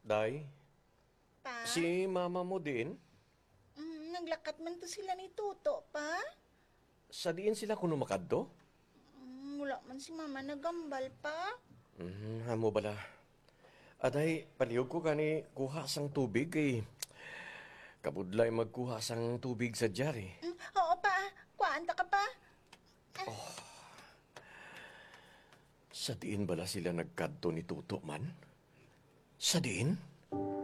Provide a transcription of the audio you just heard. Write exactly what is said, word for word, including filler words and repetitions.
Day, Pa? si mama mo din? Mm, naglakat man to sila ni Tuto, pa? Sa diin sila kuno makadto? Mm, wala man si mama nagambal, pa? Hmm, hamo bala. Aday, palihog ko kani kuha sang tubig kay kabudlay magkuha sang tubig sa jari. Mm, oo, pa. Kuhaan ta ka, pa? Sa diin bala sila nagkadto ni Tuto man? Sa diin?